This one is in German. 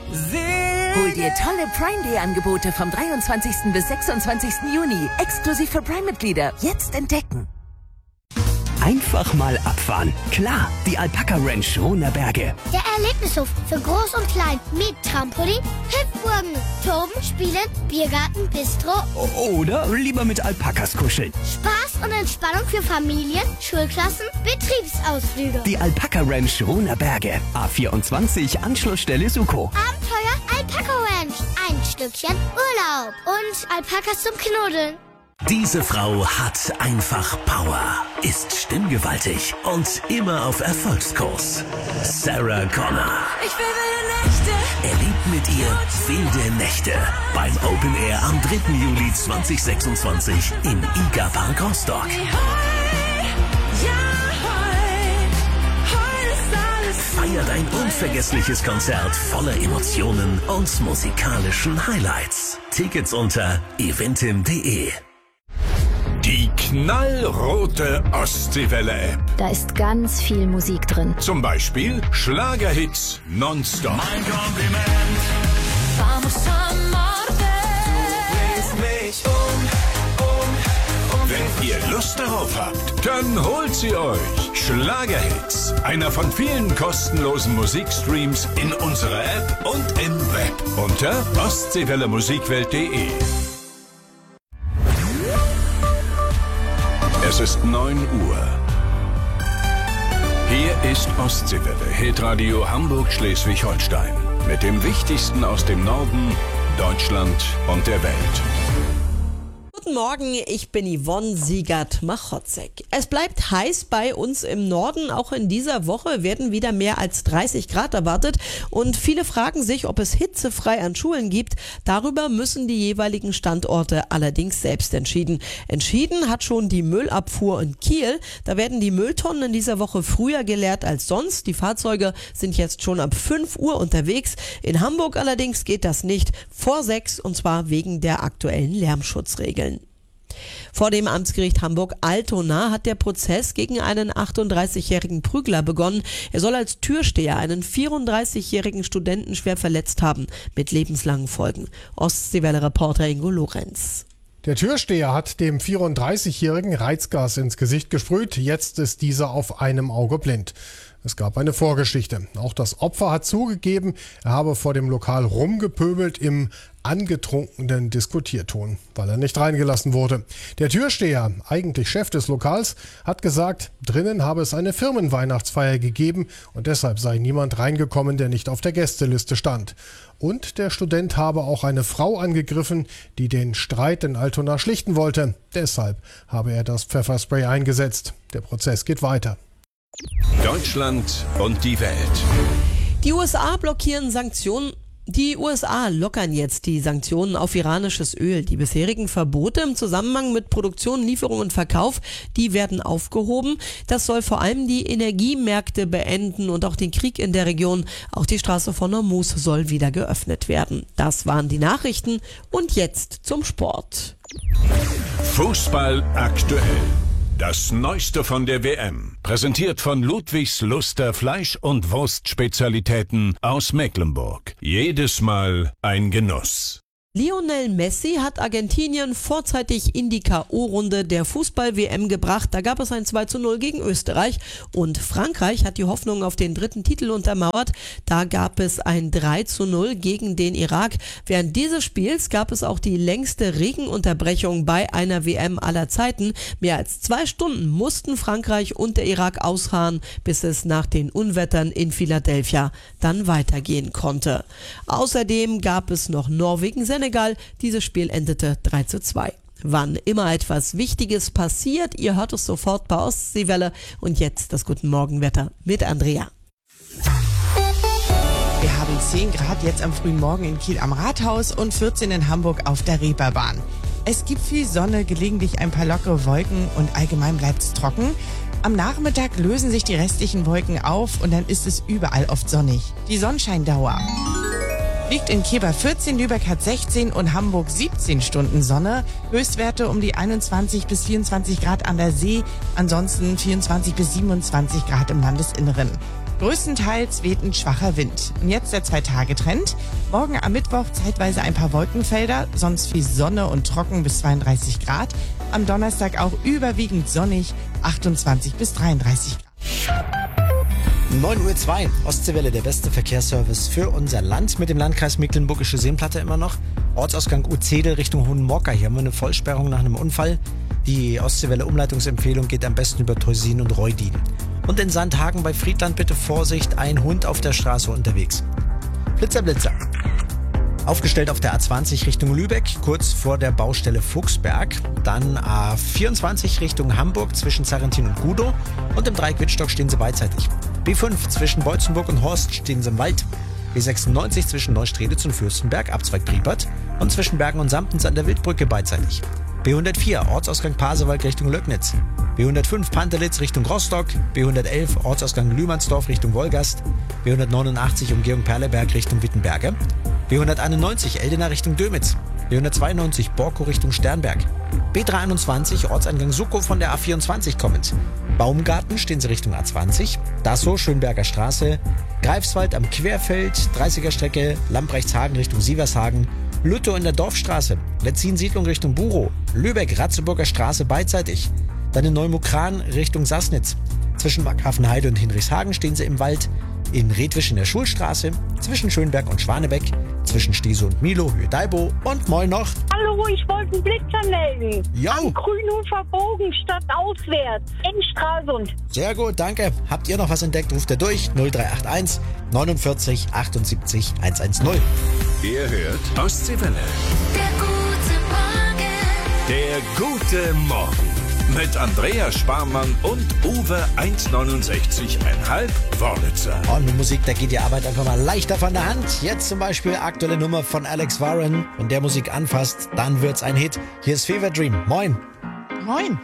Hol dir tolle Prime-Day-Angebote vom 23. bis 26. Juni. Exklusiv für Prime-Mitglieder. Jetzt entdecken. Einfach mal abfahren. Klar, die Alpaka Ranch Runerberge. Der Erlebnishof für Groß und Klein mit Trampolin, Hüpfburgen, Toben, Spielen, Biergarten, Bistro. Oder lieber mit Alpakas kuscheln. Spaß und Entspannung für Familien, Schulklassen, Betriebsausflüge. Die Alpaka Ranch Runerberge. A24 Anschlussstelle Suko. Abenteuer Alpaka Ranch. Ein Stückchen Urlaub. Und Alpakas zum Knuddeln. Diese Frau hat einfach Power, ist stimmgewaltig und immer auf Erfolgskurs. Sarah Connor. Ich will wilde Nächte. Erlebt mit ihr wilde Nächte beim Open Air am 3. Juli 2026 im IGA Park Rostock. Feiert ein unvergessliches Konzert voller Emotionen und musikalischen Highlights. Tickets unter eventim.de. Die knallrote Ostseewelle-App. Da ist ganz viel Musik drin. Zum Beispiel Schlagerhits nonstop. Mein Kompliment. Vamos a Marte. Du bringst mich um. Wenn ihr Lust darauf habt, dann holt sie euch. Schlagerhits. Einer von vielen kostenlosen Musikstreams in unserer App und im Web. Unter ostseewellemusikwelt.de. Es ist 9 Uhr. Hier ist Ostseewelle, Hitradio Hamburg-Schleswig-Holstein. Mit dem Wichtigsten aus dem Norden, Deutschland und der Welt. Guten Morgen, ich bin Yvonne Siegert-Machotzek. Es bleibt heiß bei uns im Norden. Auch in dieser Woche werden wieder mehr als 30 Grad erwartet. Und viele fragen sich, ob es hitzefrei an Schulen gibt. Darüber müssen die jeweiligen Standorte allerdings selbst entschieden. Entschieden hat schon die Müllabfuhr in Kiel. Da werden die Mülltonnen in dieser Woche früher geleert als sonst. Die Fahrzeuge sind jetzt schon ab 5 Uhr unterwegs. In Hamburg allerdings geht das nicht vor 6, und zwar wegen der aktuellen Lärmschutzregeln. Vor dem Amtsgericht Hamburg-Altona hat der Prozess gegen einen 38-jährigen Prügler begonnen. Er soll als Türsteher einen 34-jährigen Studenten schwer verletzt haben, mit lebenslangen Folgen. Ostseewelle-Reporter Ingo Lorenz. Der Türsteher hat dem 34-jährigen Reizgas ins Gesicht gesprüht. Jetzt ist dieser auf einem Auge blind. Es gab eine Vorgeschichte. Auch das Opfer hat zugegeben, er habe vor dem Lokal rumgepöbelt im angetrunkenen Diskutierton, weil er nicht reingelassen wurde. Der Türsteher, eigentlich Chef des Lokals, hat gesagt, drinnen habe es eine Firmenweihnachtsfeier gegeben und deshalb sei niemand reingekommen, der nicht auf der Gästeliste stand. Und der Student habe auch eine Frau angegriffen, die den Streit in Altona schlichten wollte. Deshalb habe er das Pfefferspray eingesetzt. Der Prozess geht weiter. Deutschland und die Welt. Die USA blockieren Sanktionen. Die USA lockern jetzt die Sanktionen auf iranisches Öl. Die bisherigen Verbote im Zusammenhang mit Produktion, Lieferung und Verkauf, die werden aufgehoben. Das soll vor allem die Energiemärkte beenden und auch den Krieg in der Region. Auch die Straße von Hormuz soll wieder geöffnet werden. Das waren die Nachrichten und jetzt zum Sport. Fußball aktuell. Das Neueste von der WM, präsentiert von Ludwigs Luster Fleisch- und Wurstspezialitäten aus Mecklenburg. Jedes Mal ein Genuss. Lionel Messi hat Argentinien vorzeitig in die K.O.-Runde der Fußball-WM gebracht. Da gab es ein 2:0 gegen Österreich und Frankreich hat die Hoffnung auf den 3. Titel untermauert. Da gab es ein 3:0 gegen den Irak. Während dieses Spiels gab es auch die längste Regenunterbrechung bei einer WM aller Zeiten. Mehr als 2 Stunden mussten Frankreich und der Irak ausharren, bis es nach den Unwettern in Philadelphia dann weitergehen konnte. Außerdem gab es noch Norwegen-Senegal. Dieses Spiel endete 3:2. Wann immer etwas Wichtiges passiert, ihr hört es sofort bei Ostseewelle. Und jetzt das Guten Morgenwetter mit Andrea. Wir haben 10 Grad jetzt am frühen Morgen in Kiel am Rathaus und 14 in Hamburg auf der Reeperbahn. Es gibt viel Sonne, gelegentlich ein paar lockere Wolken und allgemein bleibt es trocken. Am Nachmittag lösen sich die restlichen Wolken auf und dann ist es überall oft sonnig. Die Sonnenscheindauer liegt in Kiel bei 14, Lübeck hat 16 und Hamburg 17 Stunden Sonne. Höchstwerte um die 21 bis 24 Grad an der See, ansonsten 24 bis 27 Grad im Landesinneren. Größtenteils weht ein schwacher Wind. Und jetzt der 2-Tage-Trend. Morgen am Mittwoch zeitweise ein paar Wolkenfelder, sonst viel Sonne und trocken bis 32 Grad. Am Donnerstag auch überwiegend sonnig, 28 bis 33 Grad. 9:02 Uhr, Ostseewelle, der beste Verkehrsservice für unser Land mit dem Landkreis Mecklenburgische Seenplatte immer noch. Ortsausgang Uzzedel Richtung Hohenmorka. Hier haben wir eine Vollsperrung nach einem Unfall. Die Ostseewelle-Umleitungsempfehlung geht am besten über Teusin und Reudin. Und in Sandhagen bei Friedland bitte Vorsicht, ein Hund auf der Straße unterwegs. Blitzer, Blitzer. Aufgestellt auf der A20 Richtung Lübeck, kurz vor der Baustelle Fuchsberg. Dann A24 Richtung Hamburg zwischen Sarrentin und Gudow. Und im Dreieck Wittstock stehen sie beidseitig. B5 zwischen Beutzenburg und Horst stehen sie im Wald. B96 zwischen Neustrelitz und Fürstenberg, Abzweig Priepert. Und zwischen Bergen und Samtens an der Wildbrücke beidseitig. B104 Ortsausgang Pasewalk Richtung Löcknitz. B105 Pantelitz Richtung Rostock. B111 Ortsausgang Lühmannsdorf Richtung Wolgast. B189 Umgehung Perleberg Richtung Wittenberge. B191 Eldena Richtung Dömitz. B192 Borkow Richtung Sternberg. B321 Ortseingang Suckow von der A24 kommend. Baumgarten stehen sie Richtung A20. Dassow Schönberger Straße. Greifswald am Querfeld, 30er Strecke, Lambrechtshagen Richtung Sievershagen. Lüttow in der Dorfstraße. Letzin-Siedlung Richtung Burow. Lübeck Ratzeburger Straße beidseitig. Dann in Neumukran Richtung Sassnitz. Zwischen Markhafenheide und Hinrichshagen stehen sie im Wald. In Redwisch in der Schulstraße. Zwischen Schönberg und Schwanebeck. Zwischen Steso und Milo, Höhe Daibo und moin noch. Hallo, ich wollte einen Blitzer melden. Jo. Am Grünhofer Bogen statt auswärts. In Stralsund. Sehr gut, danke. Habt ihr noch was entdeckt, ruft ihr durch. 0381 49 78 110. Ihr hört Ostseewelle. Der gute Morgen. Der gute Morgen. Mit Andreas Sparmann und Uwe 1,69,5 Wörlitzer. Und mit Musik, da geht die Arbeit einfach mal leichter von der Hand. Jetzt zum Beispiel aktuelle Nummer von Alex Warren. Wenn der Musik anfasst, dann wird's ein Hit. Hier ist Fever Dream. Moin. Moin.